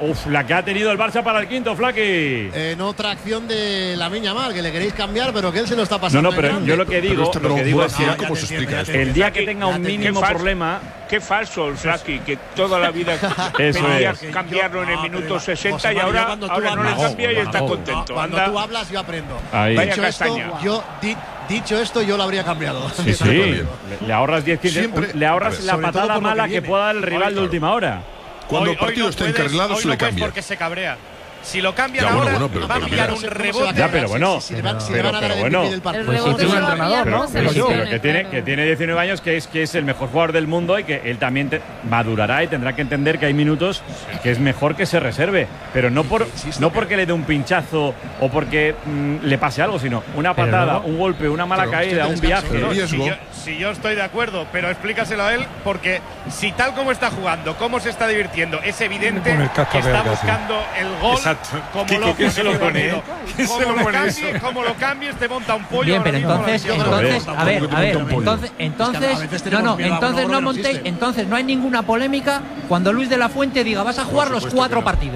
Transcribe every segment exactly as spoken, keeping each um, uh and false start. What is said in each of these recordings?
Uf, la que ha tenido el Barça para el quinto, Flaky. En otra acción de Lamine Yamal, que le queréis cambiar, pero que él se lo está pasando. No, no, pero yo lo que digo, Pero lo que digo es que ya, ¿cómo se explica esto? el día que tenga un Qué mínimo falso. problema. Qué falso el Flaky, que toda la vida Eso pedía es. cambiarlo en el No, minuto pero, sesenta José y María, ahora, cuando tú ahora no le hablas- cambia y está no, contento. Cuando Anda. tú hablas, yo aprendo. Ahí. Vaya Dicho esto, castaña. yo, di- dicho esto, yo lo habría cambiado. Sí, sí. Le, le ahorras diez quince, Siempre- le ahorras a ver, la sobre todo patada por lo mala que que, viene. pueda dar el rival Hoy, de última hora. Cuando Hoy- el partido hoy no está puedes, encarrilado, hoy se le no puedes cambia. porque se cabrea. Si lo cambian Ya, bueno, ahora, bueno, pero- va a pero pillar mira. un ¿Cómo se va a rebote. Ya, pero bueno. Si, si le van, si le Pero- van a dar pero el bueno. M V P del partido. El rebote tiene se un va a entrenador, pillar, Pero, ¿no? pero sí, Selecciones, pero que tiene, claro. que tiene diecinueve años, que es, que es el mejor jugador del mundo y que él también te- madurará y tendrá que entender que hay minutos que es mejor que se reserve. Pero no, por, no porque le dé un pinchazo o porque mm, le pase algo, sino una Pero patada, luego- un golpe, una mala Pero caída, un usted descansa, viaje. ¿no? Si riesgo. yo, si yo estoy de acuerdo, pero explícaselo a él, porque si tal como está jugando, cómo se está divirtiendo, es evidente Pone el que cascabel, está casi. buscando el gol. Exacto. Como Kiko, lo ¿quién se lo pone, partido. eh? ¿Quién se Como lo lo pone cambies, eso? como lo cambies, te monta un pollo. Bien, ahora pero mismo, entonces, yo creo que entonces, no. a ver, tampoco a ver, te monta un pollo. entonces, Es que a entonces, veces no, tenemos no, miedo a entonces uno no que no montéis, existe. entonces no hay ninguna polémica cuando Luis de la Fuente diga vas a jugar los supuesto cuatro que no. partidos.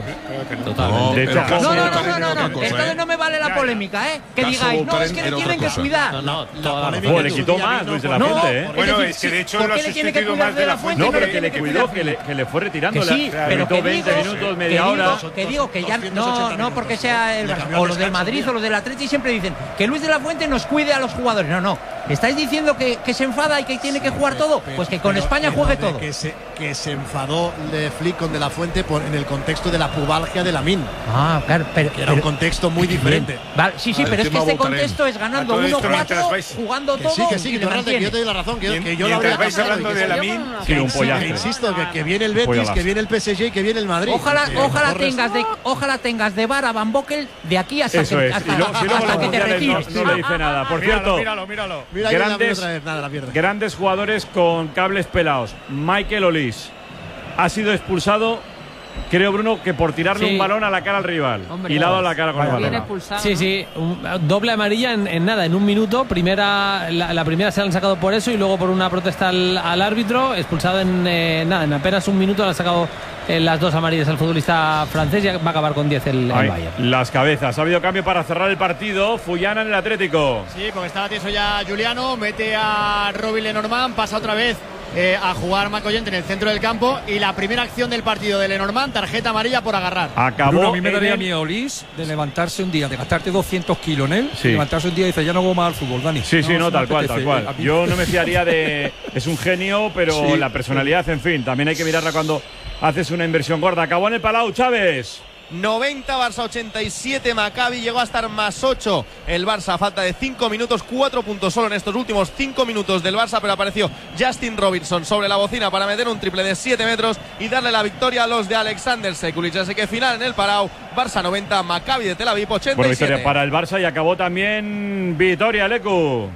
No, De el hecho, caso No, no, Voltaren no, no, era no, otra no, cosa, entonces ¿eh? no me vale la Ya, polémica, ¿eh? Que Caso digáis, no, Voltaren es que le era tienen otra que cosa. cuidar. No, No, la polémica Oh, que le tú quitó ya más vino Luis de la por- Fuente, ¿eh? es Bueno, decir, es que de hecho ¿por lo qué ha le tiene que sustituido cuidar más de la Fuente. No, pero le que le tiene cuidó, cuidar? que le, que le fue retirando. Que sí, le pero quitó que veinte digo, minutos, que media digo, hora. que digo que ya doscientos ochenta no, no porque minutos. sea el Le Barça, cambió o el los del descanso, Madrid tío. o los del Atleti siempre dicen que Luis de la Fuente nos cuide a los jugadores. No, no. ¿Estáis diciendo que, que se enfada y que tiene que jugar todo? Pues que con Pero- España pero juegue de todo. Que se, que se enfadó de Flick con De La Fuente por, en el contexto de la pubalgia de Lamine, Ah, claro, pero, que era un pero- contexto muy diferente. Vale, sí, sí, El pero es que tema este Voltaren. contexto es A ganando todo esto, uno cuatro, mientras vais- jugando Que todo. sí, que sí, y que le tú, Ronaldo, que yo mantiene. te doy la razón, que, Mien- que yo lo mientras habría vais cambiado y hablando que de se- Lamine, Sí, un que pollazo. insisto, que, que viene el Betis, Pollazo. que viene el P S G y que viene el Madrid. Ojalá, Que ojalá corres- tengas de, ojalá tengas de bar a Van Bokel de aquí hasta Eso que, es. hasta, Y luego, si luego hasta los que te mundiales no, retires. no le dice nada. Por Míralo, cierto, míralo, míralo. Mira, ahí la grandes- otra vez, nada, la pierde. grandes jugadores con cables pelados. Michael Olise ha sido expulsado, creo, Bruno, que por tirarle Sí. un balón a la cara al rival. Hombre, y le ha dado la cara con el Bien balón. expulsado. Sí, ¿no? sí, un- doble amarilla en, en nada, en un minuto. Primera, la, la primera se la han sacado por eso y luego por una protesta al, al árbitro, expulsado en eh, nada, en apenas un minuto le han sacado eh, las dos amarillas al futbolista francés y va a acabar con diez el, el Ay, Bayern. las cabezas. Ha habido cambio para cerrar el partido. Fullana en el Atlético. Sí, porque estaba tieso ya Juliano, mete a Robin Lenormand, pasa otra vez eh, a jugar Marco Llorente en el centro del campo y la primera acción del partido de Lenormand, tarjeta amarilla por agarrar. Acabó. Bruno, a mí me en daría el- miedo, Olis, de levantarse un día, de gastarte doscientos kilos en él, Sí. y levantarse un día y dice, ya no hago más al fútbol, Dani. Sí, sí, no, me tal cual, apetece. tal cual. A mí- Yo no me fiaría de. Es un genio, pero Sí, la personalidad, en fin, también hay que mirarla cuando haces una inversión gorda. Acabó en el Palau, Chávez. noventa, Barça ochenta y siete, Maccabi llegó a estar más ocho el Barça a falta de cinco minutos, cuatro puntos solo en estos últimos cinco minutos del Barça, pero apareció Justin Robinson sobre la bocina para meter un triple de siete metros y darle la victoria a los de Alexander Sekulic. Así que final en el Palau, Barça noventa, Maccabi de Tel Aviv ochenta Bueno, y siete. victoria para el Barça y acabó también Vitoria, Lecu.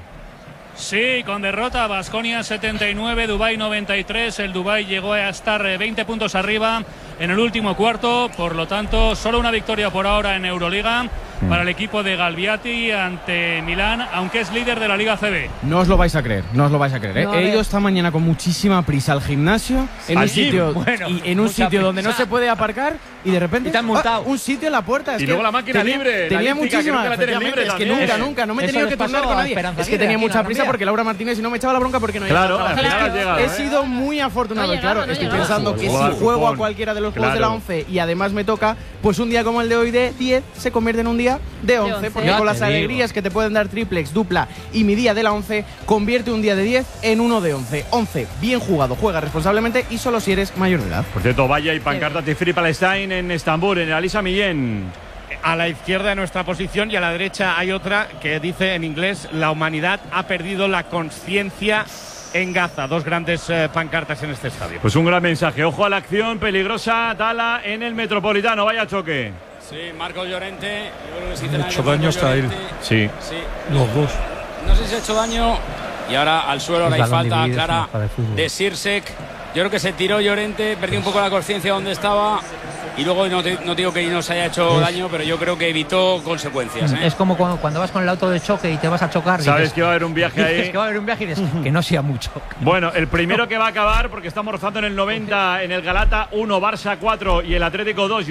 Sí, con derrota, Baskonia setenta y nueve, Dubái noventa y tres. El Dubái llegó a estar eh, veinte puntos arriba en el último cuarto. Por lo tanto, solo una victoria por ahora en Euroliga para el equipo de Galviati ante Milán, aunque es líder de la Liga C B. No os lo vais a creer, no os lo vais a creer. ¿eh? No, a He ver. ido esta mañana con muchísima prisa al gimnasio, en ¿Al un gym? sitio, Bueno, y en un mucha sitio donde no prisa. se puede aparcar y de repente Y te han multado. ¡ah! Un sitio en la puerta. Es Y que luego la máquina tenía, libre, la Tenía elíptica, que muchísima, nunca la tienes libre efectivamente, es que también. nunca, Eso- nunca, no me he eso tenido les que turnar pasó con a nadie. Esperanza Es que Aguirre tenía aquí en mucha la prisa Gran Vía. porque Laura Martínez y no me echaba la bronca porque no Claro, llegaba a al trabajar. final has llegado, He ¿eh? sido muy afortunado, No ha llegado, claro. no ha estoy llegado. pensando que Jugar si juego fútbol. a cualquiera de los juegos de la Claro. once y además me toca, pues un día como el de hoy de diez se convierte en un día de once, once. porque Ya con te las digo. alegrías que te pueden dar triplex, dupla y mi día de la once, convierte un día de diez en uno de once. once, bien jugado, juega responsablemente y solo si eres mayor de edad. Por cierto, vaya y pancarta Tifri Palestine en Estambul, en el Alisa Millén. A la izquierda de nuestra posición y a la derecha hay otra que dice en inglés: la humanidad ha perdido la conciencia en Gaza. Dos grandes eh, pancartas en este estadio. Pues un gran mensaje. Ojo a la acción peligrosa, Tala en el Metropolitano. Vaya choque. Sí, Marcos Llorente. Yo creo que sí, Ha hecho daño hasta él. Sí. Sí. Los dos. No sé si ha hecho daño. Y ahora al suelo, ahora hay balón falta dividido es clara una hoja de fútbol. de Sirsek. Yo creo que se tiró Llorente, perdió un poco la conciencia donde estaba. Y luego no, te- no digo que no se haya hecho Es- daño, pero yo creo que evitó consecuencias. ¿eh? Es como cuando, cuando vas con el auto de choque y te vas a chocar. Sabes dices- que va a haber un viaje dices ahí. que va a haber un viaje y dices que no sea mucho. Bueno, el primero que va a acabar, porque estamos rozando en el noventa, en el Galata uno, Barça cuatro y el Atlético dos.